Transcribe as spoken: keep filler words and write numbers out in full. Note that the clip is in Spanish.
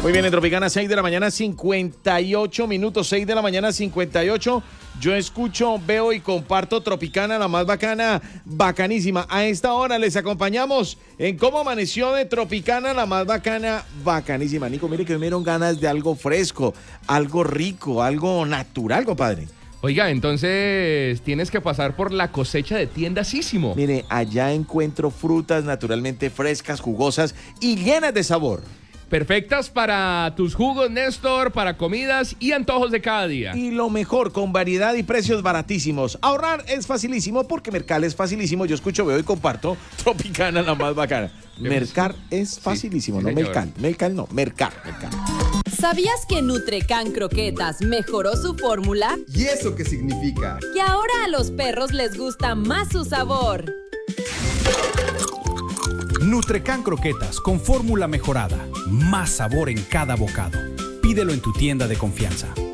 Muy bien, en Tropicana, seis de la mañana, cincuenta y ocho minutos, seis de la mañana, cincuenta y ocho. Yo escucho, veo y comparto Tropicana, la más bacana, bacanísima. A esta hora les acompañamos en Cómo Amaneció de Tropicana, la más bacana, bacanísima. Nico, mire que me dieron ganas de algo fresco, algo rico, algo natural, compadre. Oiga, entonces tienes que pasar por la cosecha de Tiendasísimo. Mire, allá encuentro frutas naturalmente frescas, jugosas y llenas de sabor. Perfectas para tus jugos, Néstor, para comidas y antojos de cada día. Y lo mejor, con variedad y precios baratísimos. Ahorrar es facilísimo porque Mercal es facilísimo. Yo escucho, veo y comparto Tropicana, la más bacana. Mercar es facilísimo, sí, sí, no Melcal. Melcal no, Mercar, Mercar. ¿Sabías que Nutrecan Croquetas mejoró su fórmula? ¿Y eso qué significa? Que ahora a los perros les gusta más su sabor. Nutrecan Croquetas con fórmula mejorada. Más sabor en cada bocado. Pídelo en tu tienda de confianza.